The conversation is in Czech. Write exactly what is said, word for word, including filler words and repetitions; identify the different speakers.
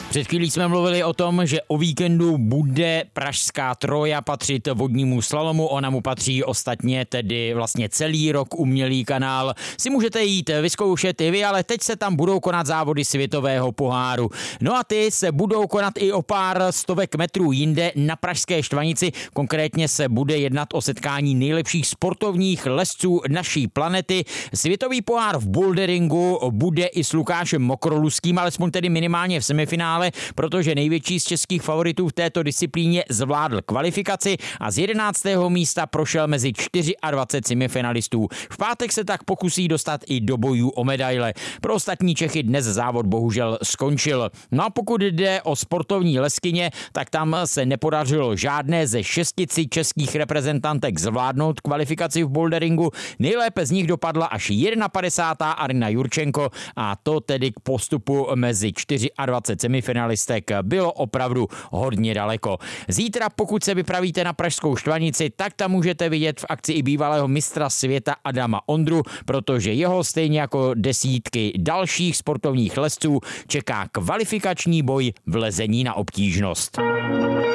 Speaker 1: Před chvílí jsme mluvili o tom, že o víkendu bude pražská Troja patřit vodnímu slalomu. Ona mu patří ostatně tedy vlastně celý rok. Umělý kanál si můžete jít vyzkoušet i vy, ale teď se tam budou konat závody světového poháru. No a ty se budou konat i o pár stovek metrů jinde na pražské Štvanici. Konkrétně se bude jednat o setkání nejlepších sportovních lezců naší planety. Světový pohár v boulderingu bude i s Lukášem Mokroluským, alespoň tedy minimálně v semifinále, protože největší z českých favoritů v této disciplíně zvládl kvalifikaci a z jedenáctého místa prošel mezi dvacet čtyři semifinalistů. V pátek se tak pokusí dostat i do bojů o medaile. Pro ostatní Čechy dnes závod bohužel skončil. No a pokud jde o sportovní leskyně, tak tam se nepodařilo žádné ze šestici českých reprezentantek zvládnout kvalifikaci v boulderingu. Nejlépe z nich dopadla až padesátá jedna Arina Jurčenko a to tedy k postupu mezi dvacet čtyři semifinalistek bylo opravdu hodně daleko. Zítra, pokud se vypravíte na pražskou Štvanici, tak tam můžete vidět v akci i bývalého mistra světa Adama Ondru, protože jeho stejně jako desítky dalších sportovních lezců čeká kvalifikační boj v lezení na obtížnost.